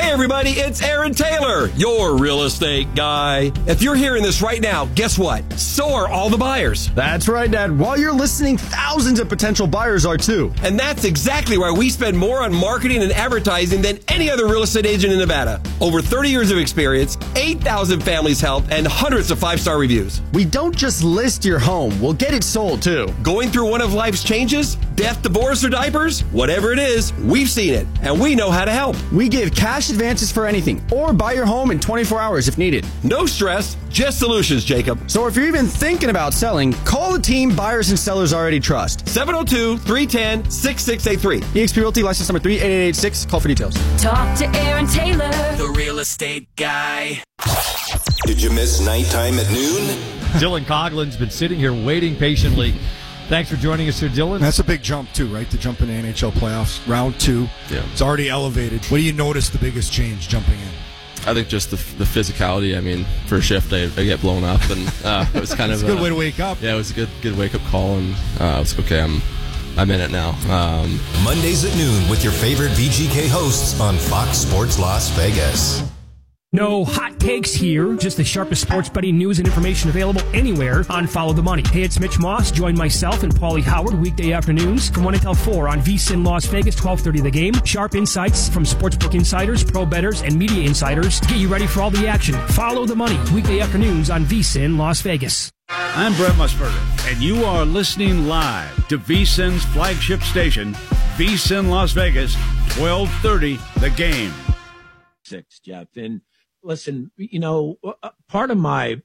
Hey everybody, it's Aaron Taylor, your real estate guy. If you're hearing this right now, guess what? So are all the buyers. That's right, Dad. While you're listening, thousands of potential buyers are too. And that's exactly why we spend more on marketing and advertising than any other real estate agent in Nevada. Over 30 years of experience, 8,000 families helped, and hundreds of 5-star reviews. We don't just list your home, we'll get it sold too. Going through one of life's changes? Death, divorce, or diapers? Whatever it is, we've seen it, and we know how to help. We give cash advances for anything, or buy your home in 24 hours if needed. No stress, just solutions, Jacob. So if you're even thinking about selling, call the team buyers and sellers already trust. 702-310-6683. eXp Realty license number 38886. Call for details. Talk to Aaron Taylor, the real estate guy. Did you miss nighttime at noon? Dylan Coughlin's been sitting here waiting patiently. Thanks for joining us here, Dylan. That's a big jump, too, right? To jump into NHL playoffs. Round 2. Yeah. It's already elevated. What do you notice the biggest change jumping in? I think just the physicality. I mean, for a shift, I get blown up, and it was kind of a good way to wake up. Yeah, it was a good wake up call, and it was okay. I'm in it now. Mondays at noon with your favorite VGK hosts on Fox Sports Las Vegas. No hot takes here, just the sharpest sports betting news and information available anywhere on Follow the Money. Hey, it's Mitch Moss. Join myself and Paulie Howard weekday afternoons from 1 until 4 on VSiN Las Vegas, 12:30 The Game. Sharp insights from sportsbook insiders, pro bettors, and media insiders to get you ready for all the action. Follow the Money weekday afternoons on VSiN Las Vegas. I'm Brett Musburger, and you are listening live to VSiN's flagship station, VSiN Las Vegas, 12:30 The Game. Jeff, and listen, part of my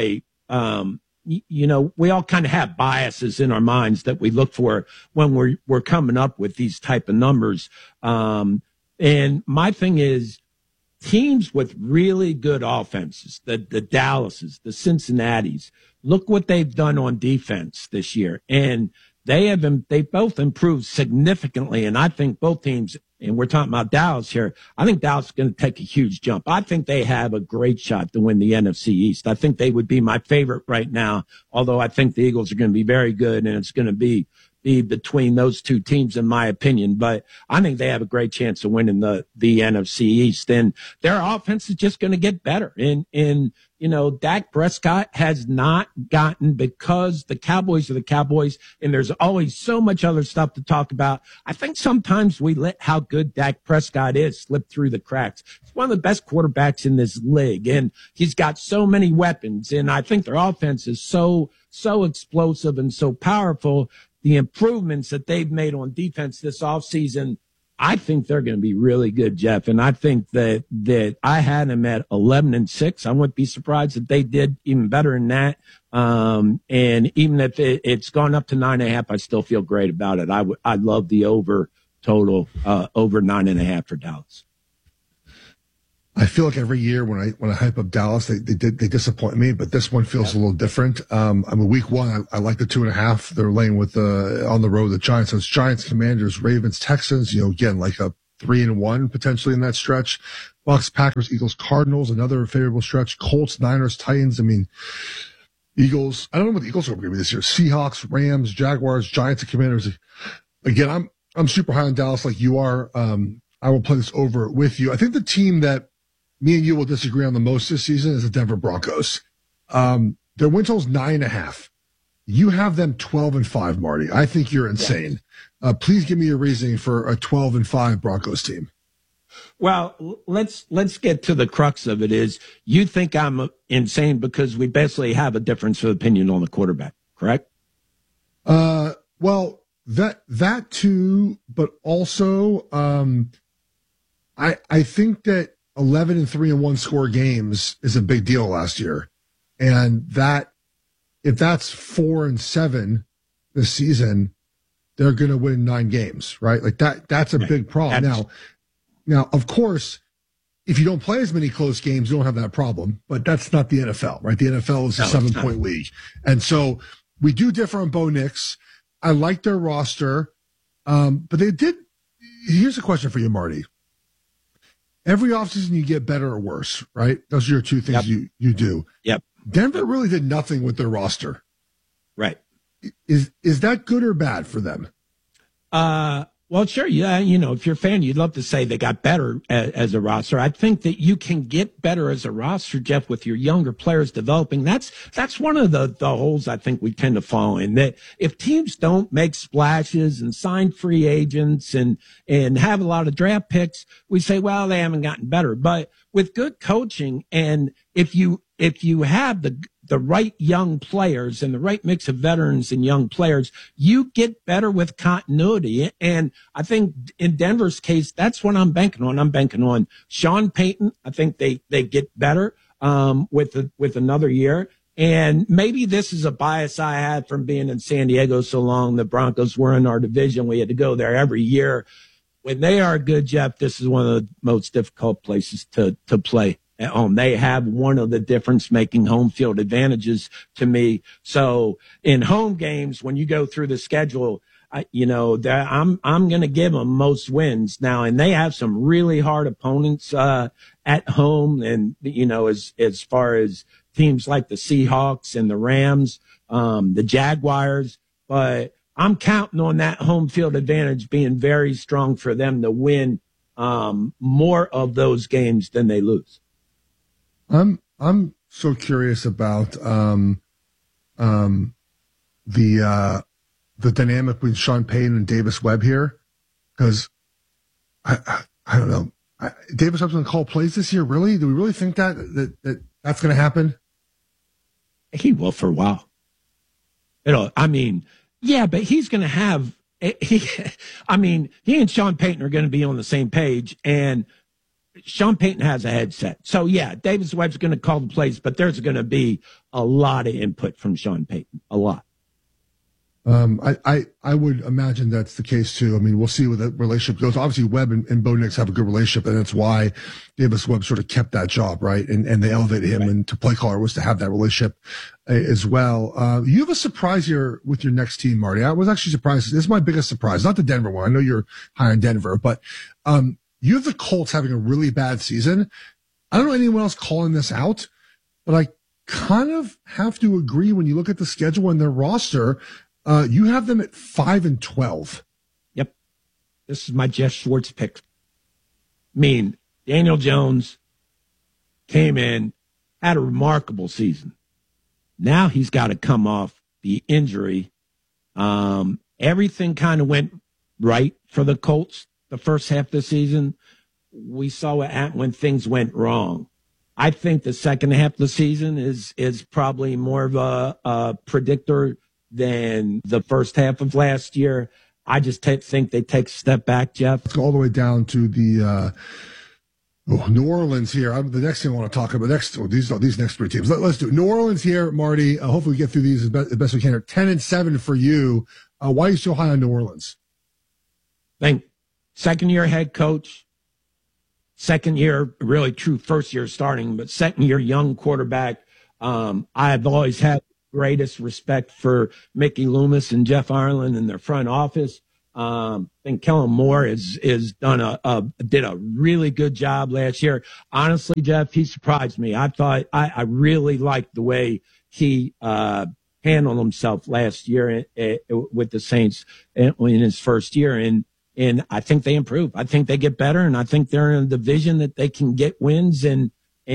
we all kind of have biases in our minds that we look for when we're coming up with these type of numbers. And my thing is teams with really good offenses, the Dallases, the Cincinnatis, look what they've done on defense this year. And they both improved significantly. And I think both teams, and we're talking about Dallas here, I think Dallas is going to take a huge jump. I think they have a great shot to win the NFC East. I think they would be my favorite right now, although I think the Eagles are going to be very good, and it's going to be between those two teams, in my opinion. But I think they have a great chance of winning the NFC East. And their offense is just going to get better. And Dak Prescott has not gotten, because the Cowboys are the Cowboys, and there's always so much other stuff to talk about. I think sometimes we let how good Dak Prescott is slip through the cracks. He's one of the best quarterbacks in this league, and he's got so many weapons. And I think their offense is so explosive and so powerful. The improvements that they've made on defense this offseason, I think they're going to be really good, Jeff. And I think that I had them at 11-6. I wouldn't be surprised if they did even better than that. And even if it's gone up to 9.5, I still feel great about it. I love the over total, over 9.5 for Dallas. I feel like every year when I hype up Dallas, they disappoint me, but this one feels a little different. Week 1, I like the 2.5. They're laying with on the road the Giants. So it's Giants, Commanders, Ravens, Texans. Again, like a 3-1 potentially in that stretch. Bucks, Packers, Eagles, Cardinals, another favorable stretch. Colts, Niners, Titans. Eagles. I don't know what the Eagles are going to be this year. Seahawks, Rams, Jaguars, Giants, and Commanders. Again, I'm super high on Dallas like you are. I will play this over with you. I think the team that me and you will disagree on the most this season is the Denver Broncos. Their win total is 9.5. You have them 12-5, Marty. I think you're insane. Please give me your reasoning for a 12-5 Broncos team. Well, let's get to the crux of it. Is you think I'm insane because we basically have a difference of opinion on the quarterback, correct? Well, that too, but also I think that 11-3 score games is a big deal last year. And if that's 4-7 this season, they're going to win 9 games, right? Like that's a big problem. Now, of course, if you don't play as many close games, you don't have that problem, but that's not the NFL, right? The NFL is a 7-point league. And so we do differ on Bo Nix. I like their roster. But here's a question for you, Marty. Every offseason you get better or worse, right? Those are your two things you do. Yep. Denver really did nothing with their roster. Right. Is that good or bad for them? Well, Well, sure. Yeah. If you're a fan, you'd love to say they got better as a roster. I think that you can get better as a roster, Jeff, with your younger players developing. That's one of the holes I think we tend to fall in, that if teams don't make splashes and sign free agents and have a lot of draft picks, we say, well, they haven't gotten better. But with good coaching, and if you have the right young players and the right mix of veterans and young players, you get better with continuity. And I think in Denver's case, that's what I'm banking on. I'm banking on Sean Payton. I think they get better with another year. And maybe this is a bias I had from being in San Diego so long. The Broncos were in our division. We had to go there every year. When they are good, Jeff, this is one of the most difficult places to play at home. They have one of the difference-making home field advantages to me. So in home games, when you go through the schedule, I'm going to give them most wins now, and they have some really hard opponents at home. And as far as teams like the Seahawks and the Rams, the Jaguars, but I'm counting on that home field advantage being very strong for them to win more of those games than they lose. I'm so curious about the dynamic between Sean Payton and Davis Webb here, because I don't know. Davis Webb's going to call plays this year. Really? Do we really think that's going to happen? He will for a while. Yeah, but he's going to have. He and Sean Payton are going to be on the same page, and Sean Payton has a headset. So, yeah, Davis Webb's going to call the plays, but there's going to be a lot of input from Sean Payton, a lot. I would imagine that's the case, too. I mean, we'll see where the relationship goes. Obviously, Webb and Bo Nix have a good relationship, and that's why Davis Webb sort of kept that job, right? And they elevated him, and to play caller was to have that relationship as well. You have a surprise here with your next team, Marty. I was actually surprised. This is my biggest surprise, not the Denver one. I know you're high on Denver, but you have the Colts having a really bad season. I don't know anyone else calling this out, but I kind of have to agree when you look at the schedule and their roster. You have them at 5-12. Yep. This is my Jeff Schwartz pick. Daniel Jones came in, had a remarkable season. Now he's got to come off the injury. Everything kind of went right for the Colts the first half of the season. We saw what happened when things went wrong. I think the second half of the season is probably more of a predictor than the first half of last year. I just think they take a step back, Jeff. Let's go all the way down to the New Orleans here. The next thing I want to talk about, these next three teams. Let's do it. New Orleans here, Marty. Hopefully we get through these as best we can. 10-7 for you. Why are you so high on New Orleans? Think second-year head coach, second year, really true first year starting, but second year young quarterback. I've always had greatest respect for Mickey Loomis and Jeff Ireland and their front office. I think Kellen Moore did a really good job last year. Honestly, Jeff, he surprised me. I thought I really liked the way he handled himself last year with the Saints in his first year. And I think they improve. I think they get better, and I think they're in a division that they can get wins. And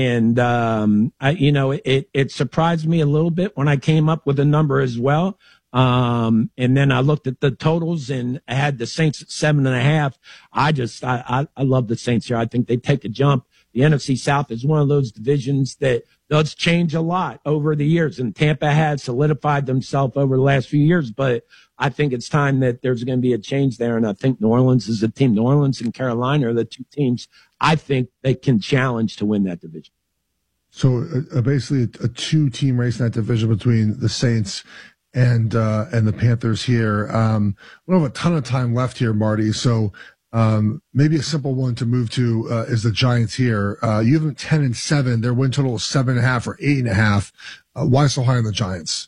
it surprised me a little bit when I came up with a number as well. And then I looked at the totals and I had the Saints at 7.5. I love the Saints here. I think they take a jump. The NFC South is one of those divisions that does change a lot over the years, and Tampa has solidified themselves over the last few years, but I think it's time that there's going to be a change there. And I think New Orleans is a team. New Orleans and Carolina are the two teams I think they can challenge to win that division. So basically a two-team race in that division between the Saints and the Panthers here. We don't have a ton of time left here, Marty. So maybe a simple one to move to is the Giants here. You have them 10-7. Their win total is 7.5 or 8.5. Why so high on the Giants?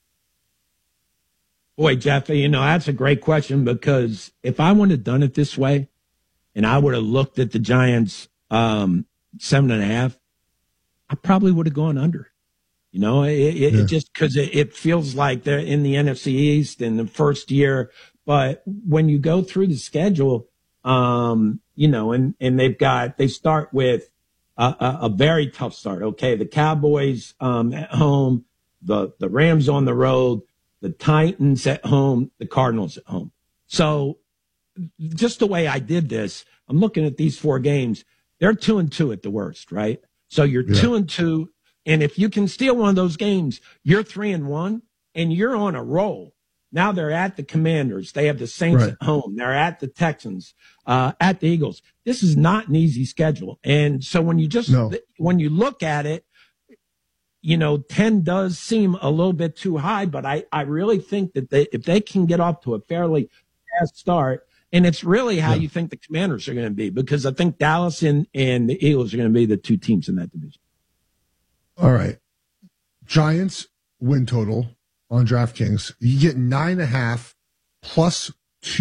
Boy, Jeff, that's a great question, because if I would have done it this way and I would have looked at the Giants 7.5, I probably would have gone under. It just because it feels like they're in the NFC East in the first year But when you go through the schedule, you know, and they start with a very tough start. Okay. The Cowboys, at home, the Rams on the road, the Titans at home, the Cardinals at home. So just the way I did this, I'm looking at these 4 games. They're 2-2 at the worst, right? So you're 2-2. And if you can steal one of those games, you're 3-1 and you're on a roll. Now they're at the Commanders. They have the Saints at home. They're at the Texans, at the Eagles. This is not an easy schedule. And so when you look at it, you know, 10 does seem a little bit too high, but I really think that if they can get off to a fairly fast start, and it's really how you think the Commanders are going to be, because I think Dallas and the Eagles are going to be the 2 teams in that division. All right. Giants win total on DraftKings. You get 9.5 plus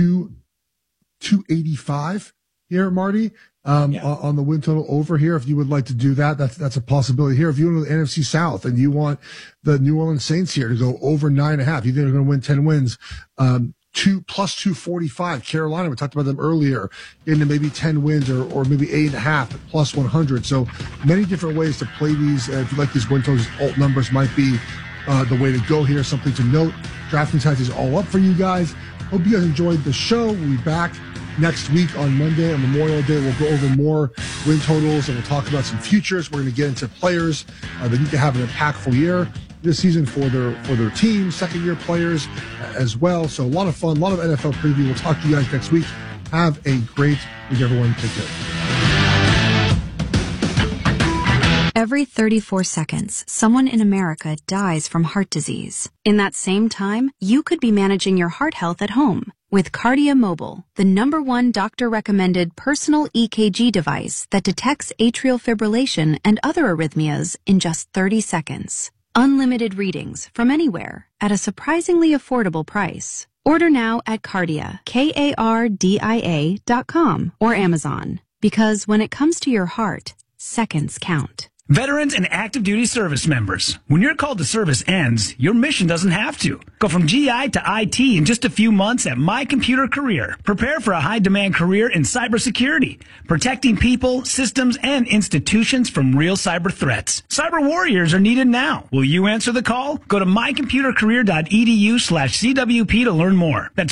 285 here, Marty, on the win total over here. If you would like to do that, that's a possibility here. If you want to the NFC South and you want the New Orleans Saints here to go over 9.5, you think they're going to win 10 wins, 2 plus 245. Carolina, we talked about them earlier, getting to maybe 10 wins or maybe 8.5 plus 100. So many different ways to play these. If you like these win totals, alt numbers might be the way to go here. Something to note. DraftKings has these all up for you guys. Hope you guys enjoyed the show. We'll be back next week on Monday, on Memorial Day. We'll go over more win totals and we'll talk about some futures. We're going to get into players that need to have an impactful year this season for their team, second-year players as well. So a lot of fun, a lot of NFL preview. We'll talk to you guys next week. Have a great week, everyone. Take care. Every 34 seconds, someone in America dies from heart disease. In that same time, you could be managing your heart health at home with Kardia Mobile, the #1 doctor-recommended personal EKG device that detects atrial fibrillation and other arrhythmias in just 30 seconds. Unlimited readings from anywhere at a surprisingly affordable price. Order now at Kardia, KARDIA.com or Amazon. Because when it comes to your heart, seconds count. Veterans and active duty service members, when your call to service ends, your mission doesn't have to. Go from GI to IT in just a few months at My Computer Career. Prepare for a high-demand career in cybersecurity, protecting people, systems, and institutions from real cyber threats. Cyber warriors are needed now. Will you answer the call? Go to mycomputercareer.edu/CWP to learn more. That's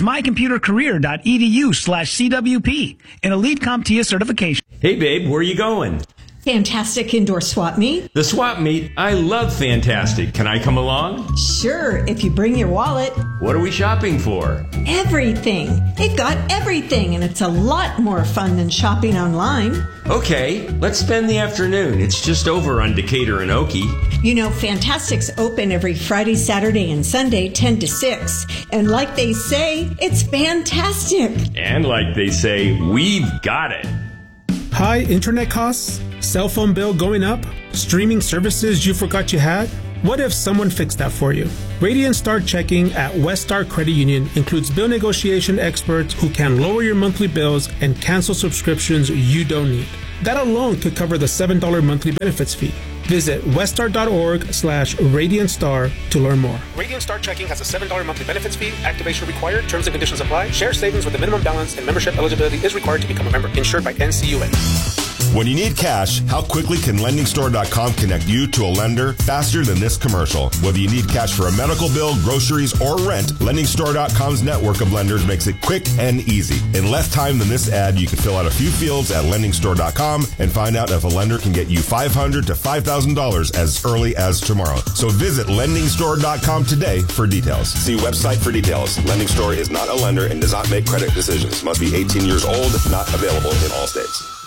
mycomputercareer.edu/CWP. An Elite CompTIA certification. Hey, babe, where are you going? Fantastic Indoor Swap Meet. The Swap Meet? I love Fantastic. Can I come along? Sure, if you bring your wallet. What are we shopping for? Everything. They've got everything, and it's a lot more fun than shopping online. Okay, let's spend the afternoon. It's just over on Decatur and Okie. You know, Fantastic's open every Friday, Saturday, and Sunday, 10 to 6. And like they say, it's fantastic. And like they say, we've got it. High internet costs? Cell phone bill going up? Streaming services you forgot you had? What if someone fixed that for you? Radiant Star Checking at Westar Credit Union includes bill negotiation experts who can lower your monthly bills and cancel subscriptions you don't need. That alone could cover the $7 monthly benefits fee. Visit westar.org/RadiantStar to learn more. Radiant Star Checking has a $7 monthly benefits fee. Activation required. Terms and conditions apply. Share savings with a minimum balance and membership eligibility is required to become a member. Insured by NCUA. When you need cash, how quickly can LendingStore.com connect you to a lender faster than this commercial? Whether you need cash for a medical bill, groceries, or rent, LendingStore.com's network of lenders makes it quick and easy. In less time than this ad, you can fill out a few fields at LendingStore.com and find out if a lender can get you $500 to $5,000 as early as tomorrow. So visit LendingStore.com today for details. See website for details. Lending Store is not a lender and does not make credit decisions. Must be 18 years old, not available in all states.